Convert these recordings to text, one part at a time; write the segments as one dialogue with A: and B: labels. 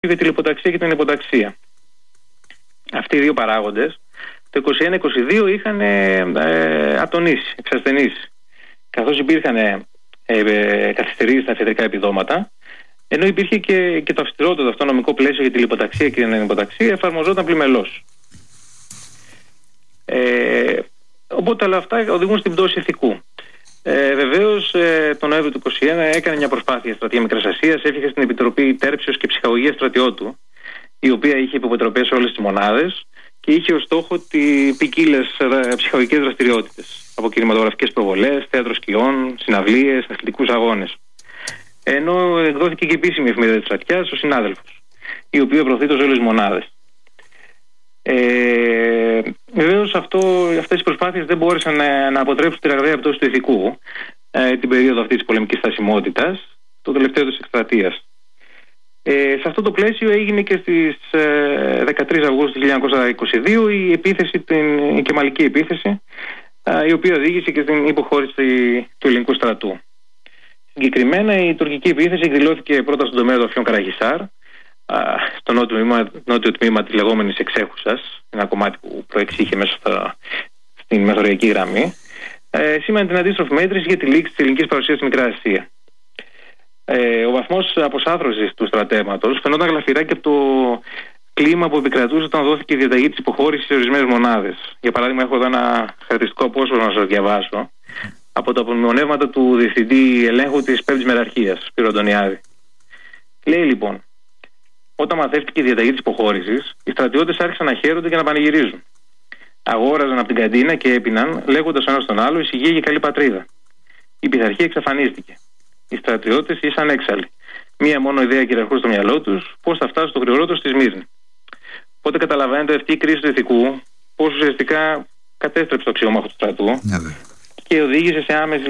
A: για τη λιποταξία και την υποταξία. Αυτοί οι δύο παράγοντες το 2021-2022 είχαν ατονίσει, εξασθενήσει, καθώς υπήρχαν καθυστερήσεις στα εφεδρικά επιδόματα, ενώ υπήρχε και το αυστηρότερο αυτό νομικό πλαίσιο για τη λιποταξία και την ανυποταξία εφαρμοζόταν πλημελώς. Οπότε όλα αυτά οδηγούν στην πτώση ηθικού. Βεβαίως, τον Νοέμβριο του 2021 έκανε μια προσπάθεια η Στρατεία Μικράς Ασίας, έφυγε στην Επιτροπή Τέρψεως και Ψυχαγωγίας Στρατιώτου, η οποία είχε υποπετροπές σε όλες τις μονάδες και είχε ως στόχο ποικίλες ψυχαγωγικές δραστηριότητες, από κινηματογραφικές προβολές, θέατρο σκιών, συναυλίες, αθλητικούς αγώνες. Ενώ εκδόθηκε και επίσημη εφημερίδα της Στρατιάς, ο Συνάδελφος, η οποία προωθείται σε όλες τις μονάδες. Βεβαίως αυτές οι προσπάθειες δεν μπόρεσαν να αποτρέψουν τη ραγδαία πτώση του ηθικού την περίοδο αυτή της πολεμικής στασιμότητας, το τελευταίο της εκστρατείας. Σε αυτό το πλαίσιο έγινε και στις 13 Αυγούστου 1922 η επίθεση, η κεμαλική επίθεση, η οποία οδήγησε και στην υποχώρηση του ελληνικού στρατού. Συγκεκριμένα η τουρκική επίθεση εκδηλώθηκε πρώτα στον τομέα του Αφιών Καραγισάρ, στο νότιο τμήμα της λεγόμενης Εξέχουσας, ένα κομμάτι που προεξήχε μέσα στην μεθοριακή γραμμή, σήμανε την αντίστροφη μέτρηση για τη λήξη της ελληνικής παρουσίας στη Μικρά Ασία. Ο βαθμός αποσάθρωσης του στρατεύματος φαινόταν γλαφυρά και από το κλίμα που επικρατούσε όταν δόθηκε η διαταγή της υποχώρησης σε ορισμένες μονάδες. Για παράδειγμα, έχω εδώ ένα χαρακτηριστικό απόσπασμα να σας διαβάσω από τα απομνημονεύματα του Διευθυντή Ελέγχου της 5ης Μεραρχίας, Σπύρο Αντωνιάδη. Λέει λοιπόν: όταν μαθεύτηκε η διαταγή της υποχώρησης, οι στρατιώτες άρχισαν να χαίρονται και να πανηγυρίζουν. Αγόραζαν από την καντίνα και έπιναν, λέγοντας ο ένας τον άλλο: ησυχία και καλή πατρίδα. Η πειθαρχία εξαφανίστηκε. Οι στρατιώτες ήσαν έξαλλοι. Μία μόνο ιδέα κυριαρχούσε στο μυαλό τους: πώς θα φτάσουν στο γρηγορότερο στη Σμύρνη. Οπότε καταλαβαίνετε αυτή η κρίση του ηθικού, πώς ουσιαστικά κατέστρεψε το αξιόμαχο του στρατού και οδήγησε σε άμεση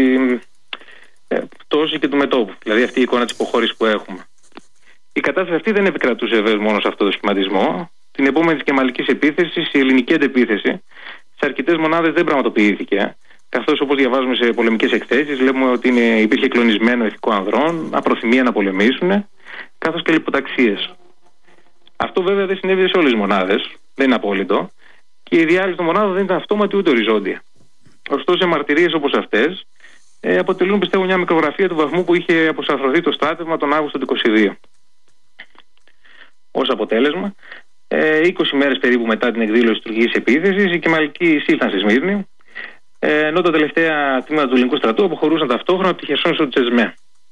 A: πτώση και του μετώπου. Δηλαδή αυτή η εικόνα της υποχώρησης που έχουμε. Η κατάσταση αυτή δεν επικρατούσε βέβαια μόνο σε αυτό το σχηματισμό. Την επόμενη κεμαλικής επίθεσης, η ελληνική αντεπίθεση, σε αρκετές μονάδες δεν πραγματοποιήθηκε. Καθώς, όπως διαβάζουμε σε πολεμικές εκθέσεις, βλέπουμε ότι υπήρχε κλονισμένο ηθικό ανδρών, απροθυμία να πολεμήσουν, καθώς και λιποταξίες. Αυτό βέβαια δεν συνέβη σε όλες τις μονάδες, δεν είναι απόλυτο, και η διάλυση των μονάδων δεν ήταν αυτόματη ούτε οριζόντια. Ωστόσο, σε μαρτυρίες όπως αυτές αποτελούν, πιστεύω, μια μικρογραφία του βαθμού που είχε αποσαφρωθεί το στράτευμα τον Αύγουστο του 1922. Ως αποτέλεσμα, 20 μέρες περίπου μετά την εκδήλωση της τουρκικής επίθεσης, οι κεμαλικοί εισήλθαν στη Σμύρνη, ενώ τα τελευταία τμήματα του ελληνικού στρατού αποχωρούσαν ταυτόχρονα από τη Χερσόνησο του Τσεσμέ.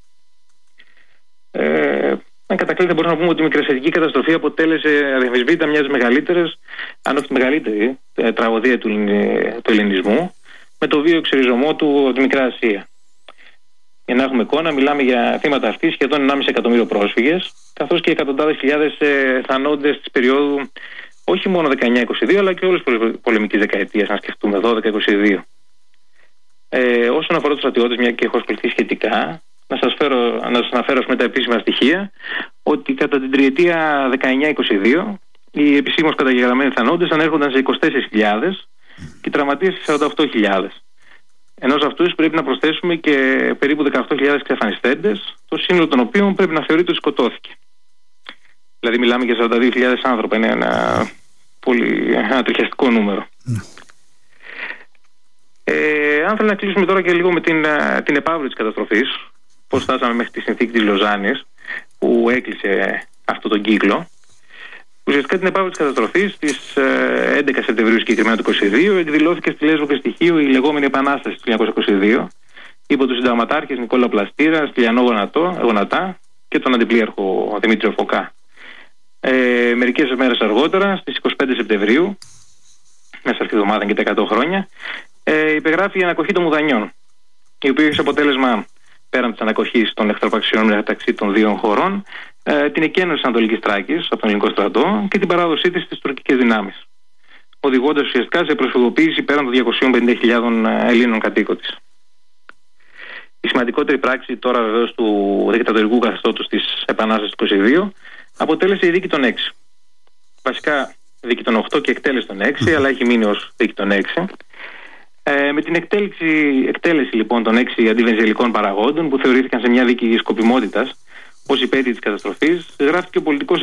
A: Αν κατακλείδη, μπορούμε να πούμε ότι η μικρασιατική καταστροφή αποτέλεσε αδιαμφισβήτητα μια από τις μεγαλύτερες, αν όχι τη μεγαλύτερη, τραγωδία του ελληνισμού, με το βίο εξοριζωμό του από τη Μικρά Ασία. Για να έχουμε εικόνα, μιλάμε για θύματα αυτή σχεδόν 1,5 εκατομμύριο πρόσφυγες, καθώς και εκατοντάδες χιλιάδες θανόντες της περίοδου όχι μόνο 19-22, αλλά και όλες τις πολεμικές δεκαετίες, να σκεφτούμε 12-22. Όσον αφορά τους στρατιώτες, μια και έχω ασχοληθεί σχετικά, να σας αναφέρω με τα επίσημα στοιχεία ότι κατά την τριετία 19-22 οι επισήμως καταγεγραμμένοι θανόντες ανέρχονταν σε 24.000 και οι τραυματίες σε 48.000. Ενώ σε αυτούς πρέπει να προσθέσουμε και περίπου 18.000 εξαφανιστέντες, το σύνολο των οποίων πρέπει να θεωρείται ότι σκοτώθηκε. Δηλαδή μιλάμε για 42.000 άνθρωπα, είναι ένα πολύ τριχιαστικό νούμερο. Αν θέλει να κλείσουμε τώρα και λίγο με την επαύριο της καταστροφής, πώς φτάσαμε μέχρι τη συνθήκη της Λοζάνης που έκλεισε αυτό τον κύκλο. Ουσιαστικά την επαύριο της καταστροφής στις 11 Σεπτεμβρίου συγκεκριμένα του 1922 εκδηλώθηκε στη Λέσβο και στοιχείο η λεγόμενη Επανάσταση του 1922 υπό τους συνταγματάρχες Νικόλα Πλαστήρα, Στυλιανό Γονατά και τον αντιπλήρχο Δημήτριο Φωκά. Μερικές μέρες αργότερα, στις 25 Σεπτεμβρίου, μέσα αυτή τη εβδομάδα και τα 100 χρόνια, υπεγράφει η ανακοχή των Μουδανιών, η οποία έχει αποτέλεσμα, πέραν της ανακοχής των εχθροπαξιών μεταξύ των δύο χωρών, την εκένωση της Ανατολικής Θράκης από τον ελληνικό στρατό και την παράδοσή της στις τουρκικές δυνάμεις, οδηγώντας ουσιαστικά σε προσφυγοποίηση πέραν των 250.000 Ελλήνων κατοίκων της. Η σημαντικότερη πράξη τώρα βεβαίως του δικτατορικού καθεστώτος της Επανάστασης του 1922 αποτέλεσε η δίκη των 6. Βασικά δίκη των 8 και εκτέλεση των 6, αλλά έχει μείνει ως δίκη των 6. Με την εκτέλεση λοιπόν των 6 αντιβενζελικών παραγόντων που θεωρήθηκαν σε μια δίκη σκοπιμότητας ως υπέτειοι της καταστροφής. Γράφτηκε ο πολιτικός